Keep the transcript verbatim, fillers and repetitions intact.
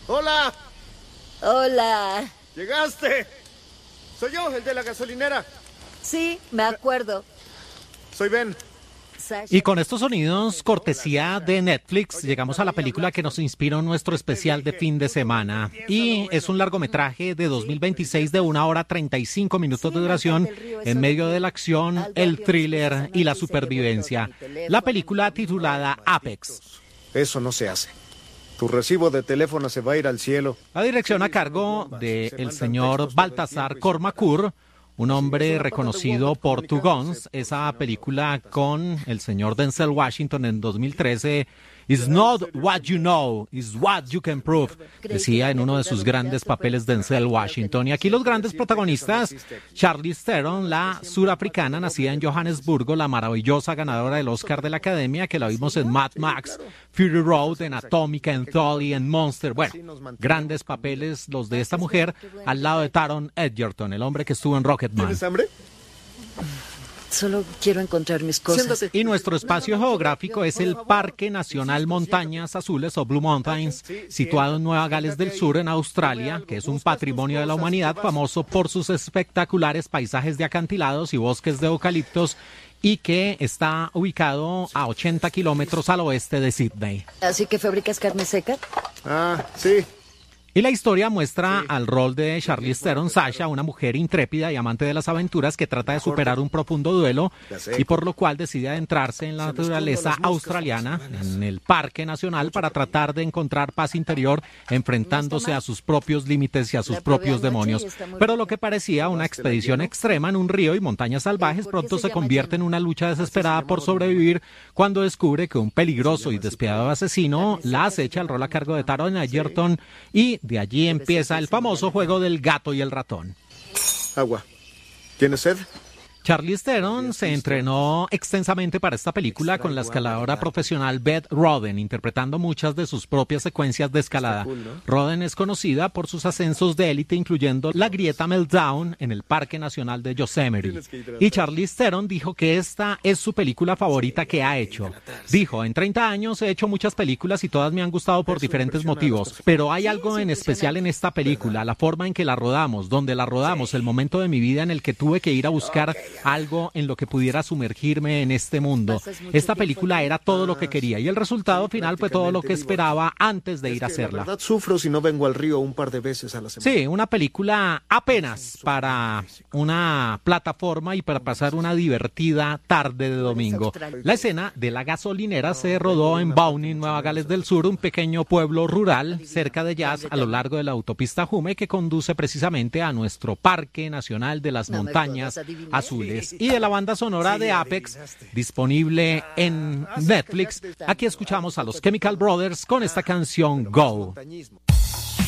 ¡Hola! Hola. ¡Llegaste! Soy yo, el de la gasolinera. Sí, me acuerdo. Soy Ben. Y con estos sonidos, cortesía de Netflix, llegamos a la película que nos inspiró en nuestro especial de fin de semana. Y es un largometraje de dos mil veintiséis de una hora treinta y cinco minutos de duración, en medio de la acción, el thriller y la supervivencia. La película titulada Apex. Eso no se hace. Tu recibo de teléfono se va a ir al cielo. La dirección a cargo del señor Baltasar Kormákur, un hombre reconocido por Two Guns, esa película con el señor Denzel Washington en dos mil trece. It's not what you know, it's what you can prove, decía en uno de sus grandes papeles Denzel Washington. Y aquí los grandes protagonistas: Charlize Theron, la surafricana nacida en Johannesburgo, la maravillosa ganadora del Oscar de la Academia, que la vimos en Mad Max, Fury Road, en Atómica, en Tully, en Monster. Bueno, grandes papeles los de esta mujer al lado de Taron Egerton, el hombre que estuvo en Rocketman. ¿Tienes hambre? Solo quiero encontrar mis cosas. Siéntate. Y nuestro espacio geográfico es el Parque Nacional Montañas Azules o Blue Mountains, situado en Nueva Gales del Sur, en Australia, que es un patrimonio de la humanidad famoso por sus espectaculares paisajes de acantilados y bosques de eucaliptos, y que está ubicado a ochenta kilómetros al oeste de Sydney. ¿Así que fabricas carne seca? Ah, sí. Y la historia muestra al rol de Charlize Theron, Sasha, una mujer intrépida y amante de las aventuras que trata de superar un profundo duelo y por lo cual decide adentrarse en la naturaleza australiana, en el Parque Nacional, para para de encontrar paz interior, enfrentándose a sus propios límites y a sus propios demonios. Pero lo que parecía una expedición extrema en un río y montañas salvajes pronto se convierte en una lucha desesperada por sobrevivir cuando descubre que un peligroso y despiadado asesino la acecha. El rol a cargo de Taron Egerton, y de allí empieza el famoso juego del gato y el ratón. Agua. ¿Tienes sed? Charlize Theron se entrenó extensamente para esta película con la escaladora profesional Beth Roden, interpretando muchas de sus propias secuencias de escalada. Roden es conocida por sus ascensos de élite, incluyendo la grieta Meltdown en el Parque Nacional de Yosemite. Y Charlize Theron dijo que esta es su película favorita que ha hecho. Dijo: en treinta años he hecho muchas películas y todas me han gustado por diferentes motivos, pero hay algo en especial en esta película, la forma en que la rodamos, donde la rodamos, el momento de mi vida en el que tuve que ir a buscar algo en lo que pudiera sumergirme en este mundo. Esta película era todo lo que quería y el resultado final fue todo lo que esperaba antes de ir a hacerla. La verdad sufro si no vengo al río un par de veces a la semana. Sí, una película apenas para una plataforma y para pasar una divertida tarde de domingo. La escena de la gasolinera se rodó en Bowney, Nueva Gales del Sur, un pequeño pueblo rural cerca de Jazz, a lo largo de la autopista Hume, que conduce precisamente a nuestro Parque Nacional de las Montañas Azules. Y de la banda sonora de Apex, disponible en Netflix, aquí escuchamos a los Chemical Brothers con esta canción Go.